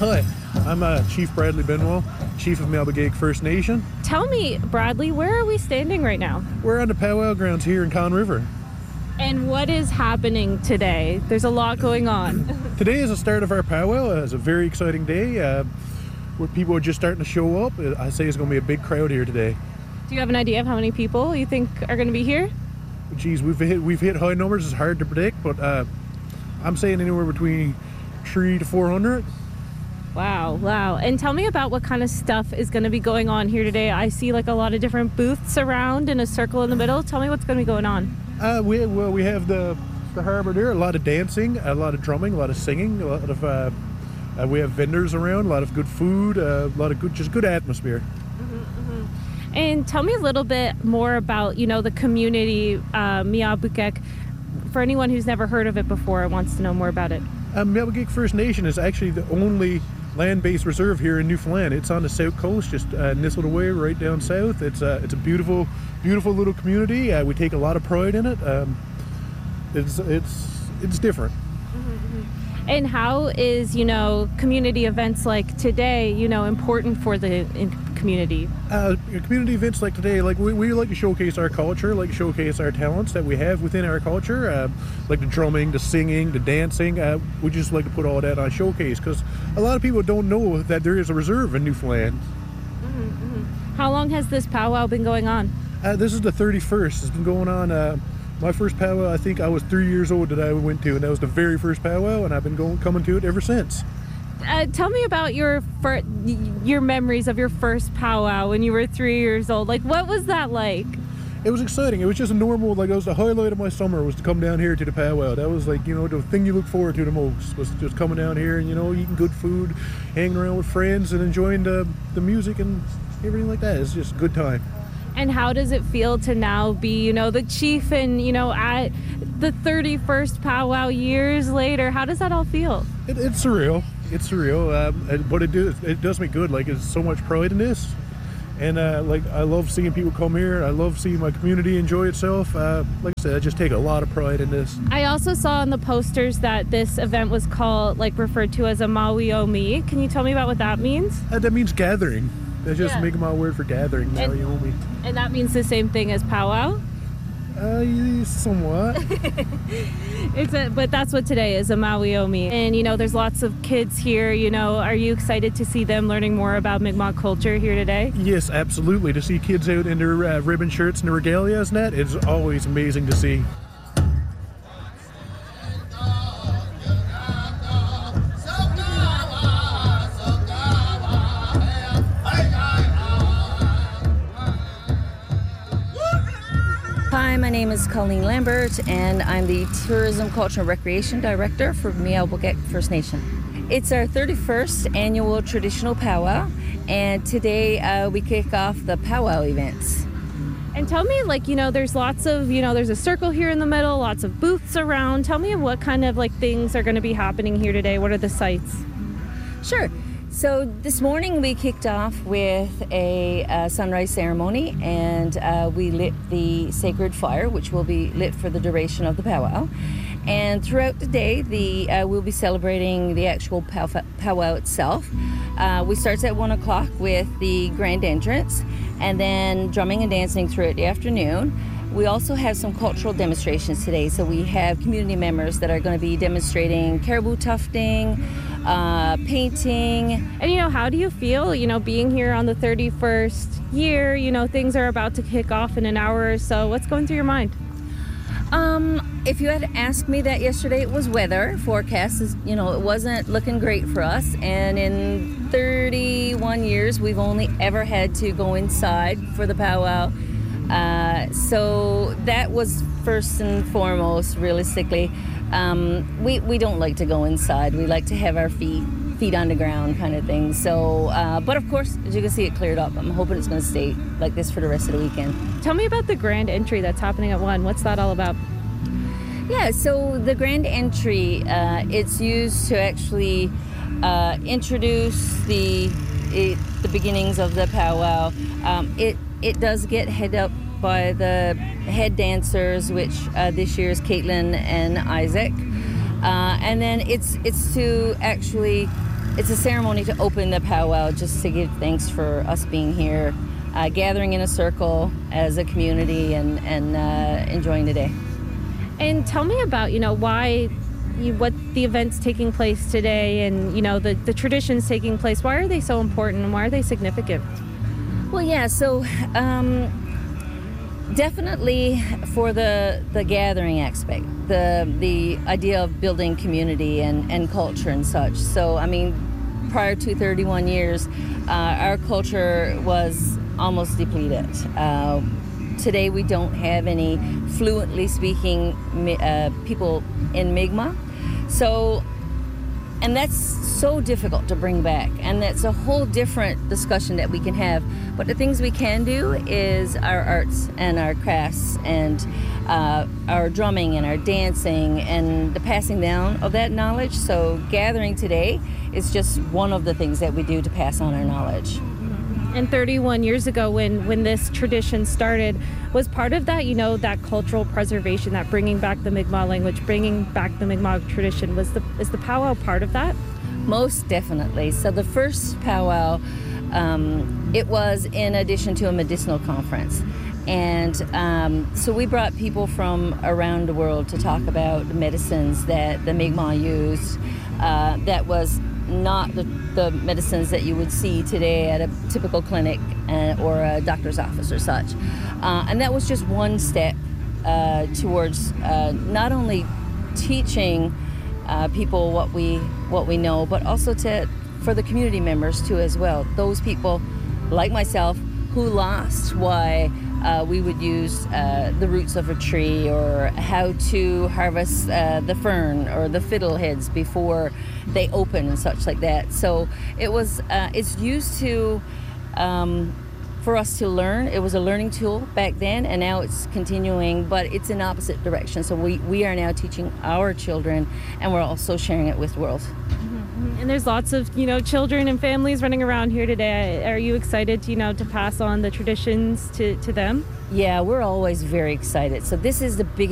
Hi, I'm Chief Bradley Benwell, Chief of Malbegeg First Nation. Tell me, Bradley, where are we standing right now? We're on the powwow grounds here in Conn River. And what is happening today? There's a lot going on. Today is the start of our powwow. It's a very exciting day where people are just starting to show up. I say it's going to be a big crowd here today. Do you have an idea of how many people you think are going to be here? Geez, we've hit high numbers. It's hard to predict, but I'm saying anywhere between 300 to 400. Wow. And tell me about what kind of stuff is going to be going on here today. I see like a lot of different booths around in a circle in the middle. Tell me what's going to be going on. We have the harbor there, a lot of dancing, a lot of drumming, a lot of singing, a lot of we have vendors around, a lot of good food, a lot of good atmosphere. And tell me a little bit more about, the community, Miawpukek, for anyone who's never heard of it before and wants to know more about it. Malbegeg First Nation is actually the only land-based reserve here in Newfoundland. It's on the south coast, just nestled away right down south. It's a beautiful little community. We take a lot of pride in it. It's different. And how is, community events like today, important for the community? Community events like today, like we like to showcase our culture, like showcase our talents that we have within our culture, like the drumming, the singing, the dancing. We just like to put all that on showcase because a lot of people don't know that there is a reserve in Newfoundland. How long has this powwow been going on? This is the 31st. It's been going on. My first powwow, I think I was 3 years old that I went to, and that was the very first powwow, and I've been coming to it ever since. Tell me about your memories of your first powwow when you were 3 years old. Like, what was that like? It was exciting. It was just a normal, it was the highlight of my summer was to come down here to the powwow. That was the thing you look forward to the most was just coming down here and, eating good food, hanging around with friends and enjoying the music and everything like that. It's just a good time. And how does it feel to now be, the chief and, at the 31st powwow years later? How does that all feel? It's surreal. It's surreal, but it does me good. Like, there's so much pride in this. And, I love seeing people come here. I love seeing my community enjoy itself. Like I said, I just take a lot of pride in this. I also saw on the posters that this event was called, referred to as a Mawiomi. Can you tell me about what that means? That means gathering. That's just making my word for gathering, Mawiomi. And that means the same thing as powwow? Somewhat. But that's what today is, a Mawiomi. And, there's lots of kids here, Are you excited to see them learning more about Mi'kmaq culture here today? Yes, absolutely. To see kids out in their ribbon shirts and their regalias and that is always amazing to see. Hi, my name is Colleen Lambert, and I'm the Tourism, Culture, and Recreation Director for Miawpukek First Nation. It's our 31st annual traditional powwow, and today we kick off the powwow events. And tell me, there's lots of, there's a circle here in the middle, lots of booths around. Tell me what kind of, things are going to be happening here today. What are the sites? Sure. So this morning we kicked off with a sunrise ceremony, and we lit the sacred fire, which will be lit for the duration of the powwow. And throughout the day, we'll be celebrating the actual powwow itself. We start at 1 o'clock with the grand entrance, and then drumming and dancing throughout the afternoon. We also have some cultural demonstrations today. So we have community members that are going to be demonstrating caribou tufting, painting. And, how do you feel, being here on the 31st year? Things are about to kick off in an hour or so. What's going through your mind? If you had asked me that yesterday, it was weather forecast. It wasn't looking great for us. And in 31 years, we've only ever had to go inside for the powwow. So that was first and foremost, realistically. We don't like to go inside. We like to have our feet on the ground kind of thing. So, but of course, as you can see, it cleared up. I'm hoping it's going to stay like this for the rest of the weekend. Tell me about the grand entry that's happening at 1. What's that all about? Yeah, so the grand entry, it's used to actually introduce the beginnings of the powwow. It does get head up by the head dancers, which this year is Caitlin and Isaac. And then it's to actually it's a ceremony to open the powwow, just to give thanks for us being here, gathering in a circle as a community and enjoying the day. And tell me about, what the events taking place today and, the traditions taking place. Why are they so important and why are they significant? Well, yeah, so definitely for the gathering aspect, the idea of building community and culture and such. So, I mean, prior to 31 years, our culture was almost depleted. Today we don't have any fluently speaking people in Mi'kmaq. So, and that's so difficult to bring back, and that's a whole different discussion that we can have. But the things we can do is our arts and our crafts and our drumming and our dancing and the passing down of that knowledge. So gathering today is just one of the things that we do to pass on our knowledge. And 31 years ago, when this tradition started, was part of that, that cultural preservation, that bringing back the Mi'kmaq language, bringing back the Mi'kmaq tradition, is the powwow part of that? Most definitely. So the first powwow, it was in addition to a medicinal conference. And so we brought people from around the world to talk about the medicines that the Mi'kmaq used. That was not the medicines that you would see today at a typical clinic or a doctor's office or such. And that was just one step towards not only teaching people what we know, but also for the community members too as well. Those people like myself who lost why we would use the roots of a tree, or how to harvest the fern or the fiddleheads before they open and such like that. So it's used to for us to learn. It was a learning tool back then, and now it's continuing, but it's in opposite direction. So we are now teaching our children, and we're also sharing it with the world. And there's lots of, children and families running around here today. Are you excited, to pass on the traditions to them? Yeah, we're always very excited. So this is the biggest